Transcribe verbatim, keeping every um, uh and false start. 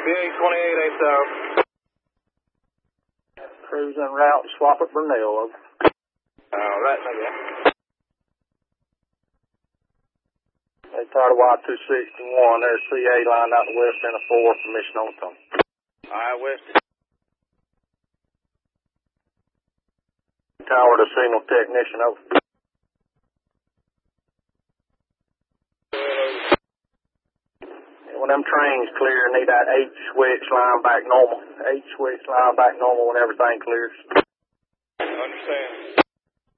eight twenty-eight, eight thousand. Cruise en route, swap at Burnell, over. All right, nigga. They tired of Y two sixty-one, there's C A lined out the west end of four, permission on the tunnel. All right, west. Tower to signal technician, over. When them trains clear, need that H switch line back normal. H switch line back normal when everything clears. Understand.